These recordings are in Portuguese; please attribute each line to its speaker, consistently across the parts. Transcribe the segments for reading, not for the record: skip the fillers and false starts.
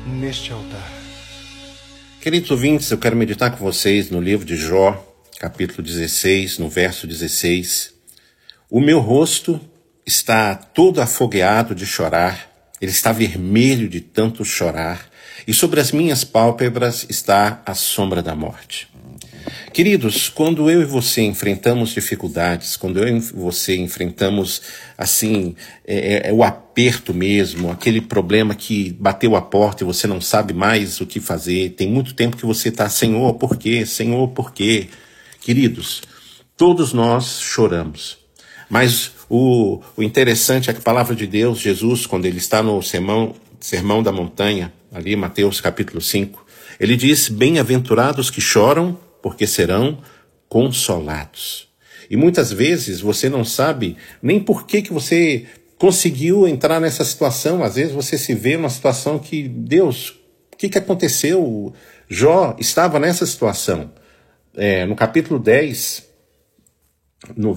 Speaker 1: neste altar.
Speaker 2: Queridos ouvintes, eu quero meditar com vocês no livro de Jó, capítulo 16, no verso 16. O meu rosto está todo afogueado de chorar, ele está vermelho de tanto chorar, e sobre as minhas pálpebras está a sombra da morte. Queridos, quando eu e você enfrentamos dificuldades, quando eu e você enfrentamos, assim, o aperto mesmo, aquele problema que bateu a porta e você não sabe mais o que fazer, tem muito tempo que você está, Senhor, por quê? Senhor, por quê? Queridos, todos nós choramos, mas o interessante é que a palavra de Deus, Jesus, quando ele está no Sermão da Montanha, ali Mateus capítulo 5, ele diz, bem-aventurados que choram, porque serão consolados. E muitas vezes você não sabe nem por que você conseguiu entrar nessa situação. Às vezes você se vê numa situação que, Deus, o que aconteceu? Jó estava nessa situação. No capítulo 10, no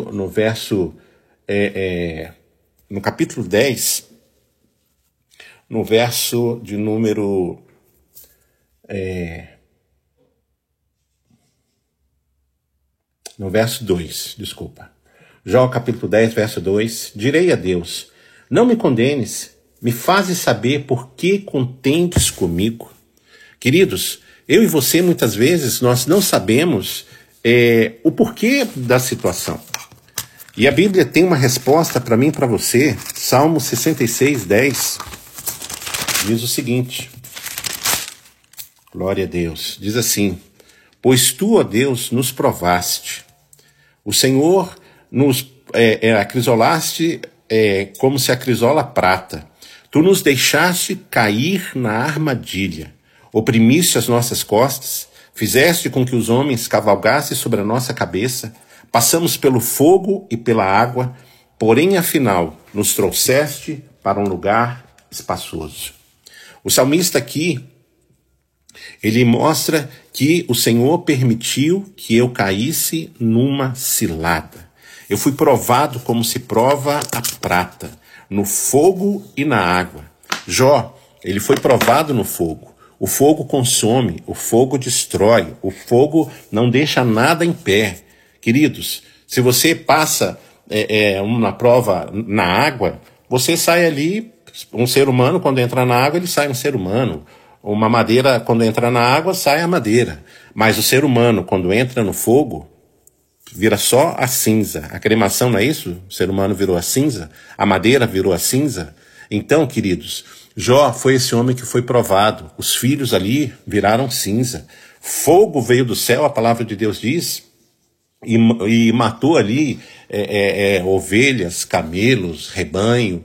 Speaker 2: capítulo 10, no verso de número... No verso 2, desculpa. Jó capítulo 10, verso 2. Direi a Deus, não me condenes, me fazes saber por que contendes comigo. Queridos, eu e você muitas vezes nós não sabemos o porquê da situação. E a Bíblia tem uma resposta para mim e para você. Salmo 66, 10 diz o seguinte. Glória a Deus. Diz assim, pois tu, ó Deus, nos provaste. O Senhor nos acrisolaste como se acrisola a prata. Tu nos deixaste cair na armadilha. Oprimiste as nossas costas. Fizeste com que os homens cavalgassem sobre a nossa cabeça. Passamos pelo fogo e pela água. Porém, afinal, nos trouxeste para um lugar espaçoso. O salmista aqui, ele mostra que o Senhor permitiu que eu caísse numa cilada. Eu fui provado como se prova a prata, no fogo e na água. Jó, ele foi provado no fogo. O fogo consome, o fogo destrói, o fogo não deixa nada em pé. Queridos, se você passa uma prova na água, você sai ali, um ser humano, quando entra na água, ele sai um ser humano. Uma madeira, quando entra na água, sai a madeira. Mas o ser humano, quando entra no fogo, vira só a cinza. A cremação, não é isso? O ser humano virou a cinza. A madeira virou a cinza. Então, queridos, Jó foi esse homem que foi provado. Os filhos ali viraram cinza. Fogo veio do céu, a palavra de Deus diz, e matou ali ovelhas, camelos, rebanho,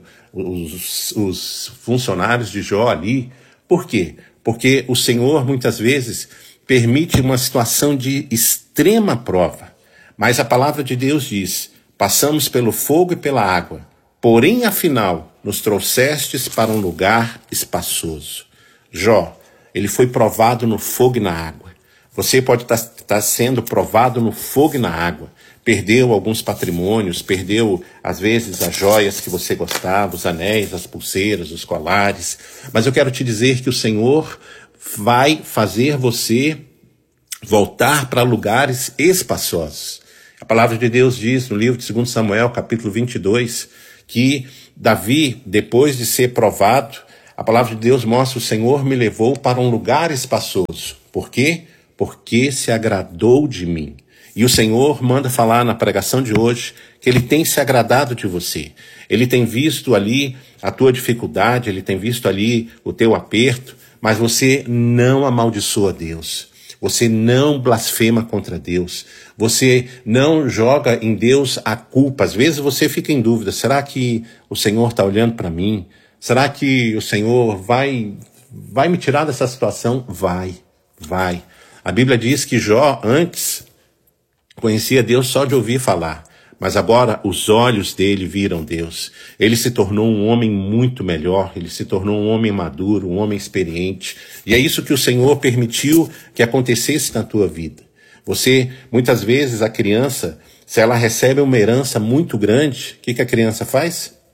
Speaker 2: os funcionários de Jó ali. Por quê? Porque o Senhor muitas vezes permite uma situação de extrema prova. Mas a palavra de Deus diz, passamos pelo fogo e pela água, porém afinal nos trouxestes para um lugar espaçoso. Jó, ele foi provado no fogo e na água. Você pode estar sendo provado no fogo e na água. Perdeu alguns patrimônios, perdeu, às vezes, as joias que você gostava, os anéis, as pulseiras, os colares. Mas eu quero te dizer que o Senhor vai fazer você voltar para lugares espaçosos. A palavra de Deus diz no livro de 2 Samuel, capítulo 22, que Davi, depois de ser provado, a palavra de Deus mostra, o Senhor me levou para um lugar espaçoso. Por quê? Porque se agradou de mim. E o Senhor manda falar na pregação de hoje que Ele tem se agradado de você. Ele tem visto ali a tua dificuldade, Ele tem visto ali o teu aperto, mas você não amaldiçoa Deus. Você não blasfema contra Deus. Você não joga em Deus a culpa. Às vezes você fica em dúvida, será que o Senhor está olhando para mim? Será que o Senhor vai me tirar dessa situação? Vai. A Bíblia diz que Jó antes conhecia Deus só de ouvir falar, mas agora os olhos dele viram Deus. Ele se tornou um homem muito melhor, ele se tornou um homem maduro, um homem experiente. E é isso que o Senhor permitiu que acontecesse na tua vida. Você, muitas vezes, a criança, se ela recebe uma herança muito grande, o que a criança faz?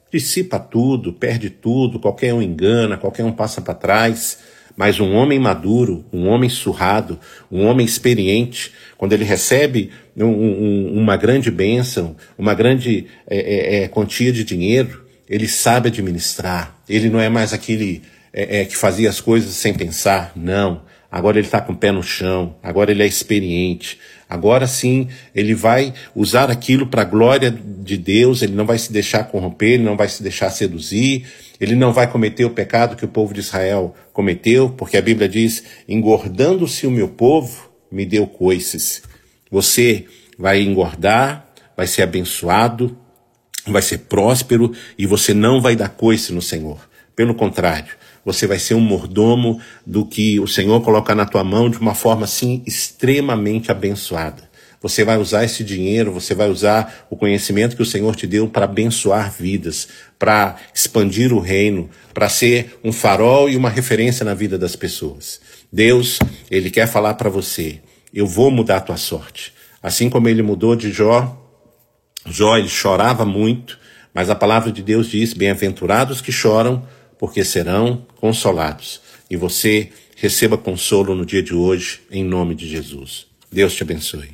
Speaker 2: dissipa tudo, perde tudo, qualquer um engana, qualquer um passa para trás. Mas um homem maduro, um homem surrado, um homem experiente, quando ele recebe uma grande bênção, uma grande quantia de dinheiro, ele sabe administrar. Ele não é mais aquele que fazia as coisas sem pensar, não. Agora ele está com o pé no chão, agora ele é experiente. Agora sim, ele vai usar aquilo para a glória de Deus, ele não vai se deixar corromper, ele não vai se deixar seduzir, ele não vai cometer o pecado que o povo de Israel cometeu, porque a Bíblia diz, engordando-se o meu povo, me deu coices. Você vai engordar, vai ser abençoado, vai ser próspero e você não vai dar coice no Senhor. Pelo contrário, você vai ser um mordomo do que o Senhor colocar na tua mão de uma forma assim extremamente abençoada. Você vai usar esse dinheiro, você vai usar o conhecimento que o Senhor te deu para abençoar vidas, para expandir o reino, para ser um farol e uma referência na vida das pessoas. Deus, Ele quer falar para você, eu vou mudar a tua sorte. Assim como Ele mudou de Jó, ele chorava muito, mas a palavra de Deus diz, bem-aventurados que choram, porque serão consolados. E você receba consolo no dia de hoje, em nome de Jesus. Deus te abençoe.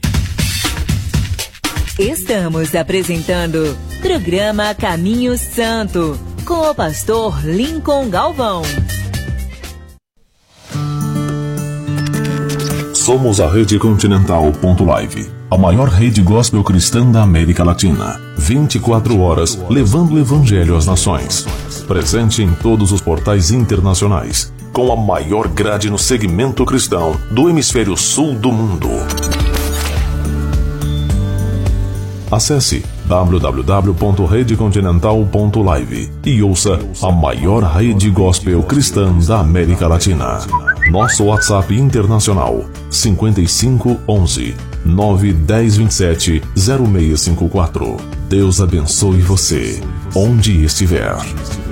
Speaker 1: Estamos apresentando programa Caminho Santo, com o pastor Lincoln Galvão.
Speaker 3: Somos a Rede Continental.live, a maior rede gospel cristã da América Latina. 24 horas levando o evangelho às nações. Presente em todos os portais internacionais, com a maior grade no segmento cristão do hemisfério sul do mundo. Acesse www.redecontinental.live e ouça a maior rede gospel cristã da América Latina. Nosso WhatsApp internacional 55 11 910 27 0654. Deus abençoe você, onde estiver.